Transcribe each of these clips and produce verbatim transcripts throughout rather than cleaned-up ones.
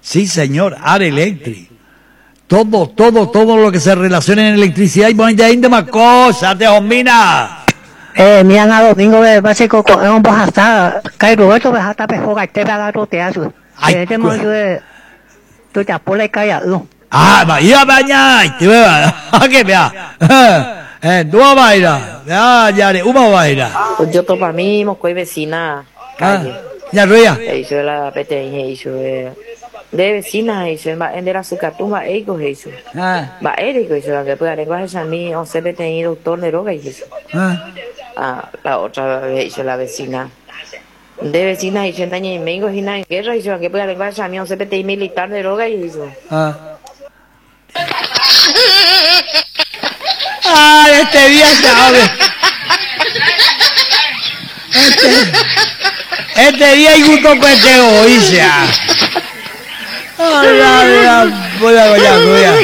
Sí, señor, Are Electric. Todo, todo, todo lo que se relaciona en electricidad y bueno, ya hay más cosas, te homina. Eh, mira, a domingo de básico con un bajasta, que Roberto bajasta pejoga, te va a te hace. Ay, Te mo yo tú te apole calla, no. Ah, va, iba bañar, te veo. ¿Qué vea? Eh, tú vas a bailar. Ah, ya, una va a bailar. Yo to para mí, mo coi vecina. Ah, ya ruía. Eso la pete, eso de vecina, eso en de la sucatuma, ego, eso. Ah, Va, erico, eso, que pueda lenguaje a mí, o se pete y doctor de roga, y eso. ah. Ah, la otra, eso, la vecina. De vecina, y sentaña y mengo, y nada en guerra, y eso, que pueda lenguaje a mí, o se pete y militar de roga, y eso. Ah. Ah, este día se abre. Este, este día hay gusto cueteo, dice. Ay, ay, ay, voy a goyar, ruya.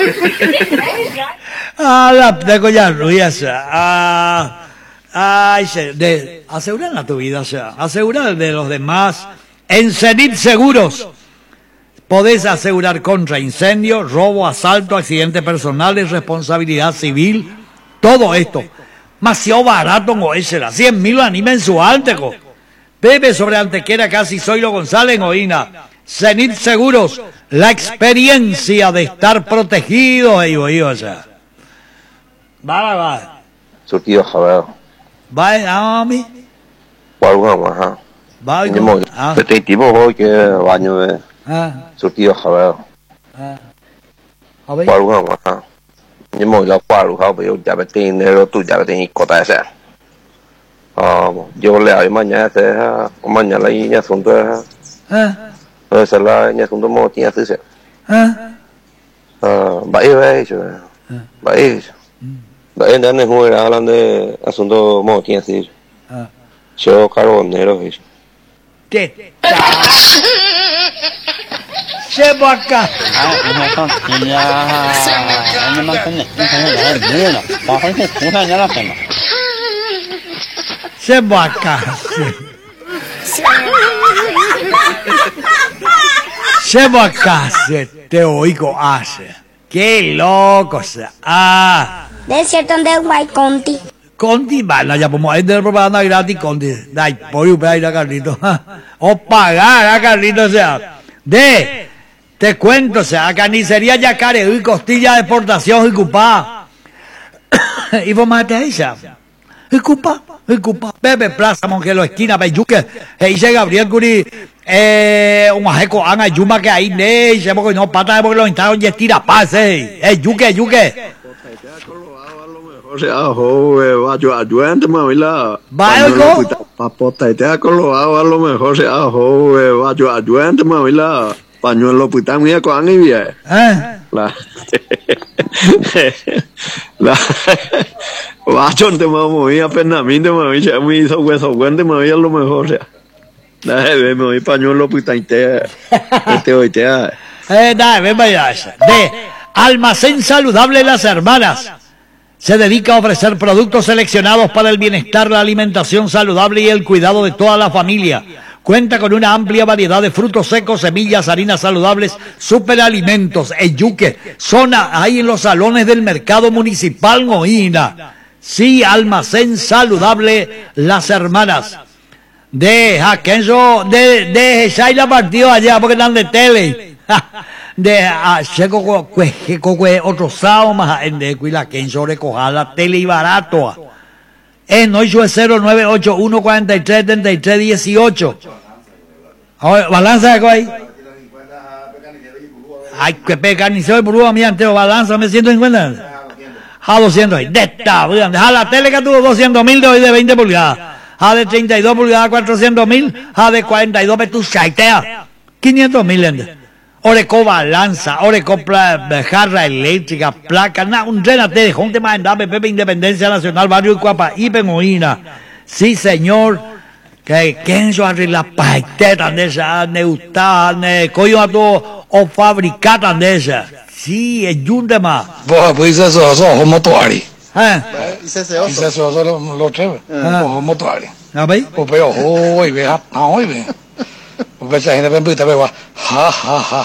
Ah, la de goyar, ruya, ah. Ay, de asegurar a tu vida, o sea, asegurar de los demás. En Cenit Seguros podés asegurar contra incendio, robo, asalto, accidentes personales, responsabilidad civil, todo esto. Demasiado barato, no es la cien mil anima mensual, teco. Bebe sobre Antequera, casi Zoilo González, Oína. Cenit Seguros, la experiencia de estar protegido, ellos, ellos, o sea. Va, va. Surtido Javier. Va, a mí. ¿Cuál vamos, ajá? Va, ah. Este tipo hoy que baño de ah. Surtido Javier. Ah. A ver. ¿Cuál vamos, ajá? Yo me voy a cuál, pero ya me tengo dinero, tú ya me tengo cota de ser. Ah, yo le hago mañana, mañana y ya son dos. Ah. Entonces la niña son dos motinas, sí. Ah. Ah, va a ir eso. Va a ir. Va a ir en el juego hablando de asuntos motinas, sí. Ah. Yo carbonero, eso. ¿Qué? Llevo acá. Llevo acá. Llevo acá, se te oigo hace. Qué loco, sea. Ah. De cierto, de Guay Conti. Conti, vale, ya podemos ir de propaganda gratis, Conti. Dai, por ir a Carlito. O pagar a Carlito, o sea. De, te cuento, o sea, carnicería Yacaré y costilla de exportación y cupá. Y vos mate a ella. Y cupá, y cupá. Pepe Plaza, Monjelo, esquina, Peyuque. E dice Gabriel Curi, eh, un ajeco, anga, yuma que ahí, ne, se porque no pata, porque lo instaron y estira paz, eh. Eh, yuque, yuque. O sea, joven, vaya, ayúdate, mamila. ¿Va algo? Papota, y te ha colocado a lo mejor, sea, joven, vaya, ayúdate, mamila. Pañuelo, puta mía, con y bien. ¿Eh? La. La. Vaya, te mami, apenas a mí, te mami, ya me hizo hueso, cuente, mami, a lo mejor, sea. Dale, ve, me voy pañuelo, puta, y te. Este hoy te. Eh, dale, ven, vaya. De Almacén Saludable Las Hermanas. Se dedica a ofrecer productos seleccionados para el bienestar, la alimentación saludable y el cuidado de toda la familia. Cuenta con una amplia variedad de frutos secos, semillas, harinas saludables, superalimentos, eyuque. Zona ahí en los salones del mercado municipal Moína. Sí, Almacén Saludable Las Hermanas. De aquello, de, de Shaila partido allá porque están de tele. De a checo que que otro sao más en de cuila que en sobre coja la tele y barato. En no yo es cero nueve ocho uno cuatro tres setenta y tres dieciocho. Ahora balanza de ahí. Ay, que pega ni se por mi anteo balanza me ciento cincuenta. A doscientos ahí. De esta, deja la tele que tuvo doscientos mil de hoy de veinte pulgadas. A de treinta y dos pulgadas cuatrocientos mil, a de cuarenta y dos pe tu chaitea. quinientos mil ende. Oreco balanza, oreco jarra eléctrica, placa, na, un renate de jonte más en Pepe Independencia Nacional, Barrio Icuapa, Ipengoína. Sí, señor, que Kenzo arregla paiteta de esa, neusta, ne, coyo a todo, o fabricata de esa. Sí, es yunde más. Pues eso, eso, es motuari. ¿Eh? Isso é só lo treve. O motuari. ¿No veis? O peor, hoy, ve, hoy, ve. O sea, gente ven, ha, ha, ha.